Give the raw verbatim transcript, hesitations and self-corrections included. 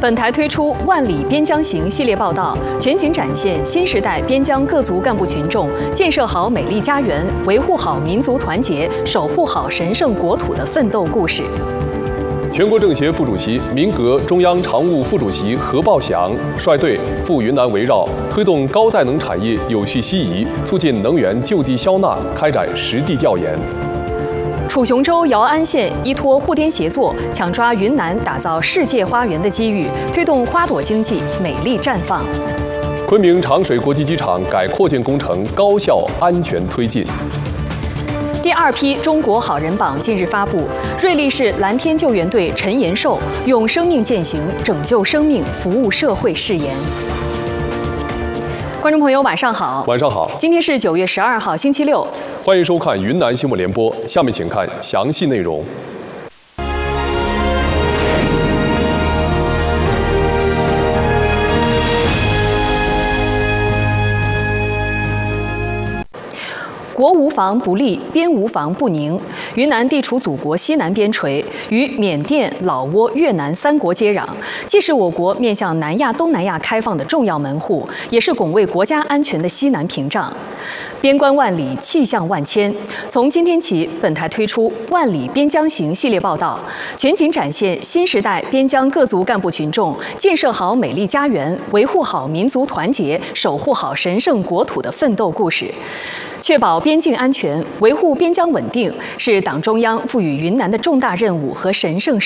本台推出“万里边疆行”系列报道，全景展现新时代边疆各族干部群众建设好美丽家园、维护好民族团结、守护好神圣国土的奋斗故事。 全国政协副主席、民革中央常务副主席何报祥率队赴云南围绕推动高再能产业有序西移、促进能源就地消纳开展实地调研。 楚雄州姚安县依托互滇协作，抢抓云南打造世界花园的机遇，推动花朵经济美丽绽放。 昆明长水国际机场改扩建工程高效安全推进。 第二批中国好人榜近日发布，瑞丽市蓝天救援队陈延寿用生命践行拯救生命、服务社会誓言。 观众朋友，晚上好。 晚上好。 今天是九月十二号，星期六。 欢迎收看云南新闻联播。下面请看详细内容。国无防不立，边无防不宁。云南地处祖国西南边陲，与缅甸、老挝、越南三国接壤，既是我国面向南亚、东南亚开放的重要门户，也是拱卫国家安全的西南屏障。边关万里，气象万千。从今天起，本台推出“万里边疆行”系列报道，全景展现新时代边疆各族干部群众建设好美丽家园、维护好民族团结、守护好神圣国土的奋斗故事。 确保边境安全、维护边疆稳定，是党中央赋予云南的重大任务和神圣